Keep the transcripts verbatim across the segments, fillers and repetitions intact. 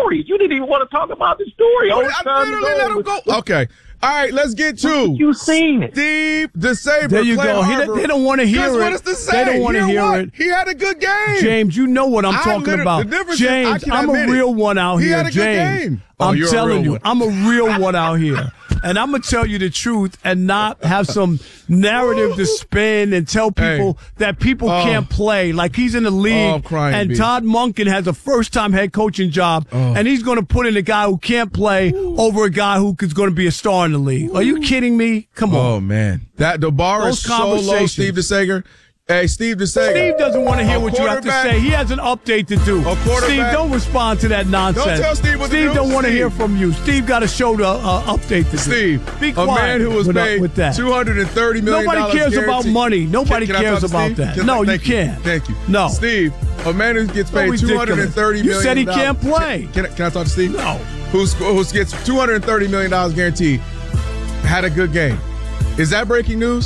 story. You didn't even want to talk about the story. I literally let him go. Okay. All right, let's get to you seen it. Steve DeSabre. There you go. He, they don't want to hear it. What is to say? They don't want to hear what? it. He had a good game. James, you know what I'm I talking about. James, I'm a real it. one out he here. Had a James, good game. Oh, I'm you're telling you, one. I'm a real one out here. And I'm going to tell you the truth and not have some narrative to spin and tell people hey. that people oh. can't play. Like he's in the league oh, crying, and B. Todd Monken has a first-time head coaching job oh. and he's going to put in a guy who can't play over a guy who is going to be a star in the league. Are you kidding me? Come on. Oh, man. That The bar Those is so low, Steve DeSabre. Hey, Steve DeSabre. Steve doesn't want to hear what you have to say. He has an update to do. Steve, don't respond to that nonsense. Don't tell Steve what Steve to do. don't want to Steve. hear from you. Steve got a show to uh, update to Steve, do. Be quiet. A man who was with, paid with that. two hundred thirty million dollars Nobody cares guaranteed. about money. Nobody can, can cares about that. Can, no, thank you can't. Thank you. No. Steve, a man who gets paid so two hundred thirty million dollars. You said he can't play. Can, can, can I talk to Steve? No. Who's, who gets two hundred thirty million dollars guaranteed, had a good game. Is that breaking news?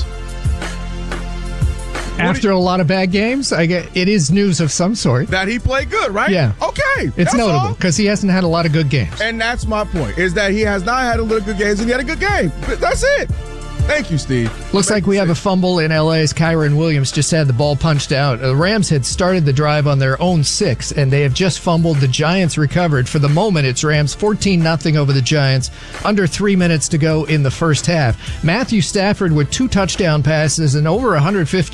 After a lot of bad games, I get it is news of some sort. That he played good, right? Yeah. Okay. It's notable because he hasn't had a lot of good games. And that's my point, is that he has not had a lot of good games and he had a good game. That's it. Thank you, Steve. Looks like we have a fumble in L A's Kyron Williams just had the ball punched out. The Rams had started the drive on their own six, and they have just fumbled. The Giants recovered. For the moment, it's Rams fourteen nothing over the Giants. Under three minutes to go in the first half. Matthew Stafford with two touchdown passes and over one hundred fifty